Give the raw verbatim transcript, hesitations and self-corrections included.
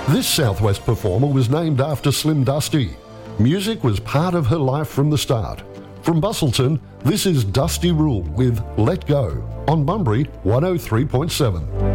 This Southwest performer was named after Slim Dusty. Music was part of her life from the start. From Bustleton, this is Dusty Rule with Let Go on Bunbury one oh three point seven.